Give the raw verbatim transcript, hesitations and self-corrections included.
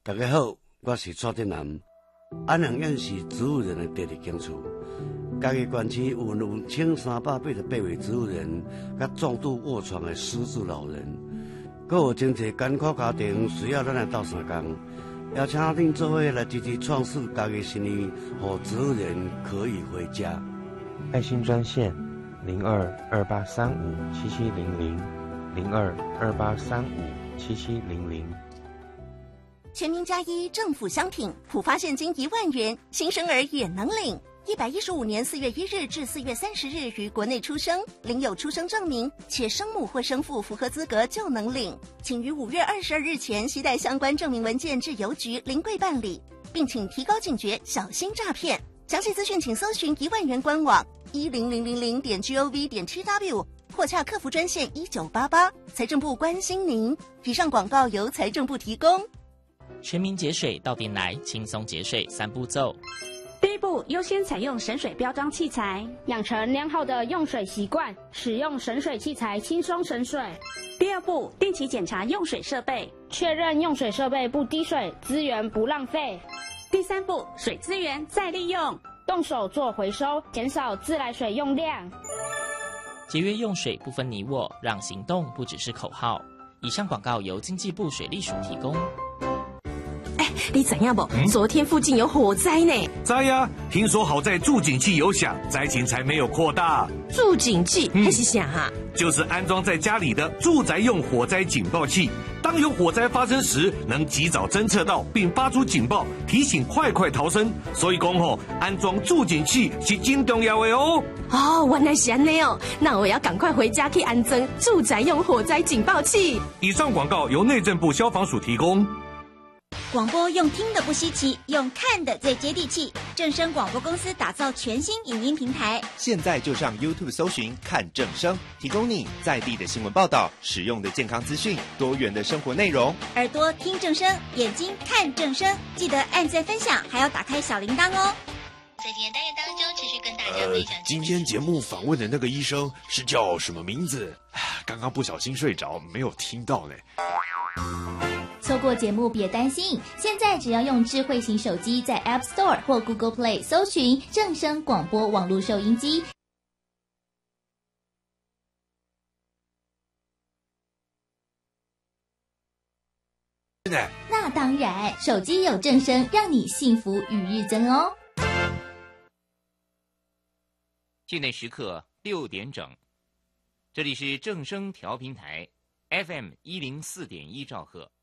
大家好，我是蔡振南。安阳县是植物人的第二警处，嘉义县区有两千三百八十八位植物人，甲重度卧床的失智老人，阁有真侪艰苦家庭需要咱来斗相共，邀请恁做伙来支持创世嘉义新义，让植物人可以回家。 爱心专线零二二八三五七七零零零二二八三五七七零零。 全民加一政府商品，普发现金一万元，新生儿也能领。一百一十五年四月一日至四月三十日于国内出生，领有出生证明，且生母或生父符合资格就能领。请于五月二十二日前携带相关证明文件至邮局临柜办理，并请提高警觉，小心诈骗。详细资讯请搜寻一万元官网一零零零零点 gov 点 tw 或洽客服专线一九八八。财政部关心您。以上广告由财政部提供。 全民节水到店来，轻松节水三步骤。 第一步，优先采用省水标章器材，养成良好的用水习惯，使用省水器材轻松省水。第二步，定期检查用水设备，确认用水设备不滴水，资源不浪费。第三步，水资源再利用，动手做回收，减少自来水用量。 节约用水不分你我，让行动不只是口号。以上广告由经济部水利署提供。 你知影不？嗯、昨天附近有火灾呢。 知呀，听说好在助警器有响，灾情才没有扩大。 助警器还是啥哈？ 就是安装在家里的住宅用火灾警报器，当有火灾发生时，能及早侦测到并发出警报，提醒快快逃生。所以讲吼，安装助警器是真重要的哦。 哦，原来是安尼哦，那我要赶快回家去安装住宅用火灾警报器。 以上广告由内政部消防署提供。 广播用听的不稀奇，用看的最接地气。正声广播公司打造全新影音平台， 现在就上 YouTube 搜寻看正声，提供你在地的新闻报道、实用的健康资讯、多元的生活内容。 耳朵听正声，眼睛看正声，记得按赞分享，还要打开小铃铛哦。 在今天单元当中，持续跟大家分享。 呃，今天节目访问的那个医生是叫什么名字？刚刚不小心睡着，没有听到嘞。 错过节目别担心，现在只要用智慧型手机在 App Store 或 Google Play 搜寻正声广播网络收音机。那当然，手机有正声，让你幸福与日增哦。 现在时刻六点整，这里是正声调频台 F M 一零四点一兆赫。